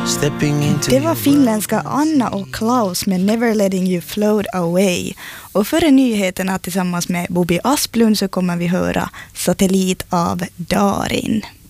Det var finländska Anna och Klaus med Never Letting You Float Away. Och före nyheterna tillsammans med Bobby Asplund så kommer vi höra Satellit av Darin.